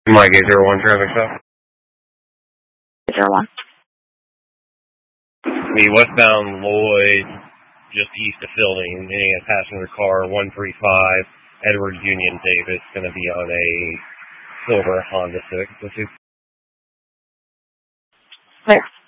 Mike 801 traffic stop. 801. The westbound Lloyd, just east of Fielding, getting a passenger car 135 Edwards Union Davis, going to be on a silver Honda Civic. Clear.